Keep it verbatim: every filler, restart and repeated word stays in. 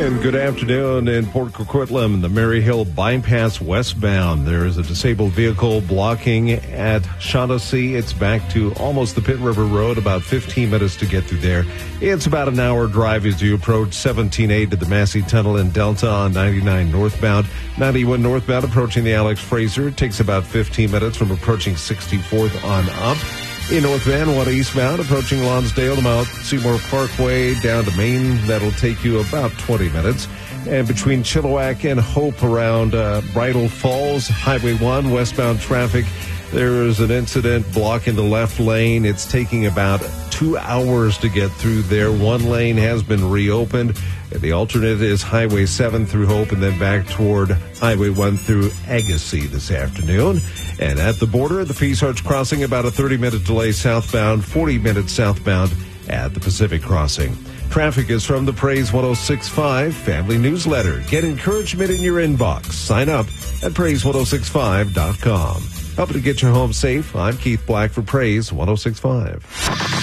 And good afternoon in Port Coquitlam, the Maryhill bypass westbound. There is a disabled vehicle blocking at Shaughnessy. It's back to almost the Pitt River Road, about fifteen minutes to get through there. It's about an hour drive as you approach seventeen A to the Massey Tunnel in Delta on ninety-nine northbound. ninety-one northbound approaching the Alex Fraser. It takes about fifteen minutes from approaching sixty-fourth on up. In North Van, one eastbound, approaching Lonsdale to Mount Seymour Parkway down to Maine. That'll take you about twenty minutes. And between Chilliwack and Hope around uh, Bridal Falls, Highway one, westbound traffic, there is an incident blocking the left lane. It's taking about two hours to get through there. One lane has been reopened. The alternate is Highway seven through Hope and then back toward Highway one through Agassiz this afternoon. And at the border, the Peace Arch Crossing, about a thirty-minute delay southbound, forty minutes southbound at the Pacific Crossing. Traffic is from the Praise one oh six point five Family Newsletter. Get encouragement in your inbox. Sign up at praise ten sixty-five dot com. Helping to get you home safe, I'm Keith Black for Praise one oh six point five.